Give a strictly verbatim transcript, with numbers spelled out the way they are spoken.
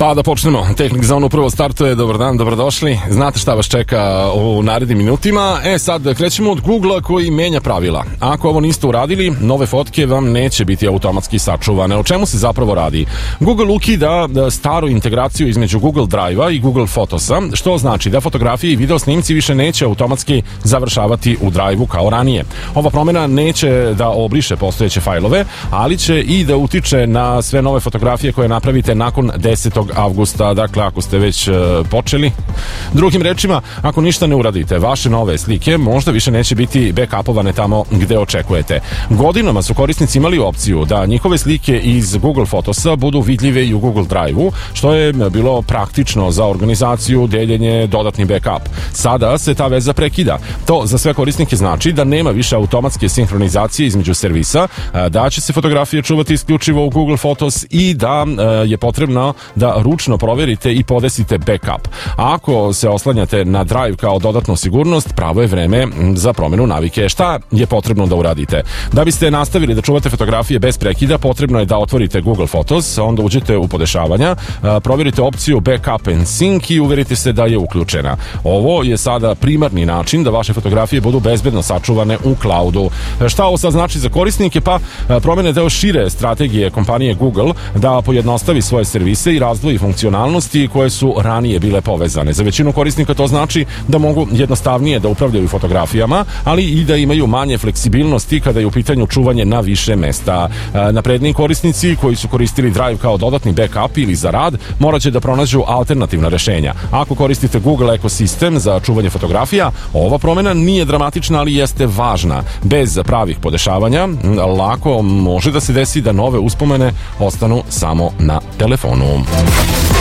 Pa da počnemo. Tehnik za ono prvo startuje. Dobar dan, dobrodošli. Znate šta vas čeka u narednim minutima. E sad, krećemo od Googlea koji menja pravila. Ako ovo niste uradili, nove fotke vam neće biti automatski sačuvane. O čemu se zapravo radi? Google ukida staru integraciju između Google Drive-a i Google Photosa, što znači da fotografije i video snimci više neće automatski završavati u Drive-u kao ranije. Ova promjena neće da obriše postojeće fajlove, ali će i da utiče na sve nove fotografije koje napravite nakon desetog avgusta, dakle ako ste već uh, počeli. Drugim rečima, ako ništa ne uradite, vaše nove slike možda više neće biti backupovane tamo gde očekujete. Godinama su korisnici imali opciju da njihove slike iz Google Photosa budu vidljive i u Google Drive-u, što je bilo praktično za organizaciju, deljenje, dodatni backup. Sada se ta veza prekida. To za sve korisnike znači da nema više automatske sinhronizacije između servisa, da će se fotografije čuvati isključivo u Google Photos i da je potrebno da ručno proverite i podesite backup. A ako se oslanjate na Drive kao dodatnu sigurnost, pravo je vreme za promjenu navike. Šta je potrebno da uradite? Da biste nastavili da čuvate fotografije bez prekida, potrebno je da otvorite Google Photos, onda uđete u podešavanja, provjerite opciju Backup and Sync i uverite se da je uključena. Ovo je sada primarni način da vaše fotografije budu bezbedno sačuvane u cloudu. Šta ovo sad znači za korisnike? Pa promjene deo šire strategije kompanije Google da pojednostavi svoje servise i razdvoji funkcionalnosti koje su ranije bile povezane. Za većinu korisnika to znači da mogu jednostavnije da upravljaju fotografijama, ali i da imaju manje fleksibilnosti kada je u pitanju čuvanje na više mesta. Napredniji korisnici koji su koristili Drive kao dodatni backup ili za rad, morat će da pronađu alternativna rešenja. Ako koristite Google ekosistem za čuvanje fotografija, ova promjena nije dramatična, ali jeste važna. Bez pravih podešavanja, lako može da se desi da nove uspomene ostanu samo na telefonu.